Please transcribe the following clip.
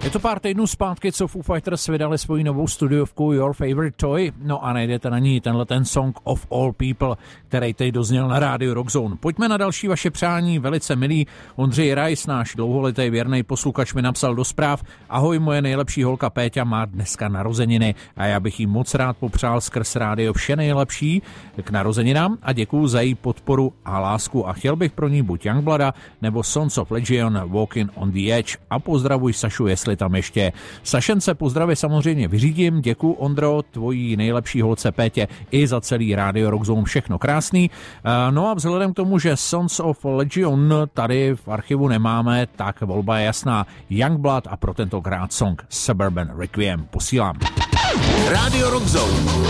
Je to pár týdnů zpátky, co Foo Fighters vydali svoji novou studiovku Your Favorite Toy, no a najdete na ní ten Song of All People, který teď dozněl na rádiu Rockzone. Pojďme na další vaše přání, velice milý Ondřej Rajs, náš dlouholetý věrný posluchač, mi napsal do zpráv: ahoj, moje nejlepší holka Péťa má dneska narozeniny a já bych jí moc rád popřál skrz rádio vše nejlepší k narozeninám a děkuju za její podporu a lásku a chtěl bych pro ní buď Youngblooda nebo Sons of Legion Walking on the Edge a pozdravuj Sašu, jestli tam ještě. Sašence pozdravy samozřejmě vyřídím, děkuju Ondro, tvojí nejlepší holce Pétě i za celý rádio Rockzone, všechno krásný. No a vzhledem k tomu, že Sons of Legion tady v archivu nemáme, tak volba je jasná, Youngblood a pro tentokrát song Suburban Requiem posílám. Rádio Rockzone.